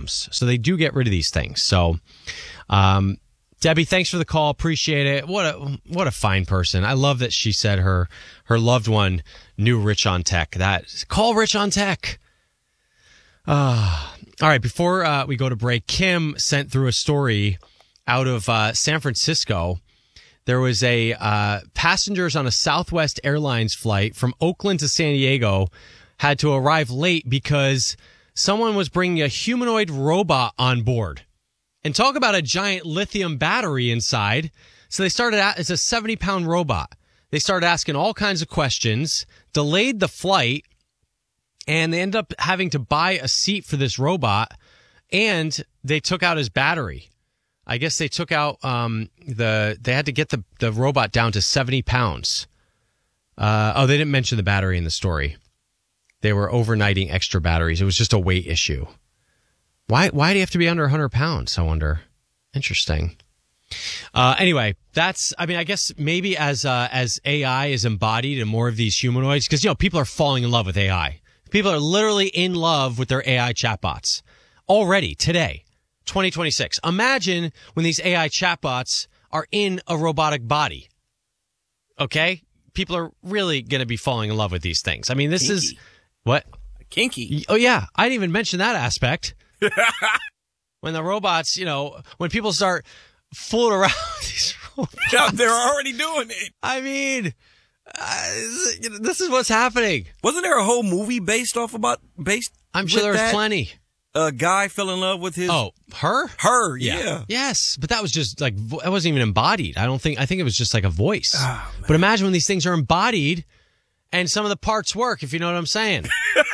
comes. So they do get rid of these things. So, Debbie, thanks for the call. Appreciate it. What a fine person. I love that she said her loved one knew Rich on Tech. Call Rich on Tech. All right. Before we go to break, Kim sent through a story out of San Francisco. There was a passengers on a Southwest Airlines flight from Oakland to San Diego had to arrive late because someone was bringing a humanoid robot on board. And talk about a giant lithium battery inside. So they started it's a 70-pound robot. They started asking all kinds of questions, delayed the flight, and they ended up having to buy a seat for this robot, and they took out his battery. I guess they took out they had to get the robot down to 70 pounds. They didn't mention the battery in the story. They were overnighting extra batteries. It was just a weight issue. Why do you have to be under 100 pounds, I wonder? Interesting. Anyway, I guess maybe as AI is embodied in more of these humanoids, because, people are falling in love with AI. People are literally in love with their AI chatbots already today, 2026. Imagine when these AI chatbots are in a robotic body. Okay? People are really going to be falling in love with these things. I mean, this Kinky. is what? Kinky. Oh, yeah. I didn't even mention that aspect. When the robots, when people start fooling around with these robots. Yeah, they're already doing it. I mean, this is what's happening. Wasn't there a whole movie based? I'm sure there was plenty. A guy fell in love with his. Oh, her? Her, yeah. Yes, but that was just like, it wasn't even embodied. I think it was just like a voice. Oh, but imagine when these things are embodied and some of the parts work, if you know what I'm saying.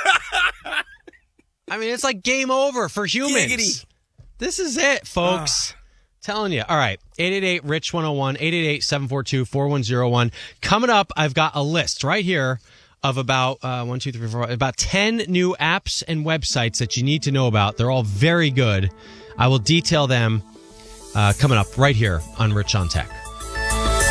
I mean, it's like game over for humans. Giggity. This is it, folks. Telling you. All right. 888-RICH-101, 888-742-4101. Coming up, I've got a list right here of about, about 10 new apps and websites that you need to know about. They're all very good. I will detail them coming up right here on Rich on Tech.